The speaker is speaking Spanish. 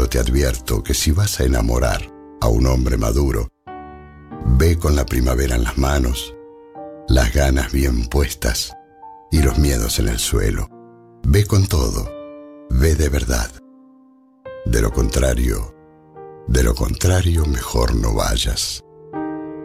te advierto que si vas a enamorar a un hombre maduro, ve con la primavera en las manos, las ganas bien puestas y los miedos en el suelo. Ve con todo, ve de verdad. De lo contrario, mejor no vayas.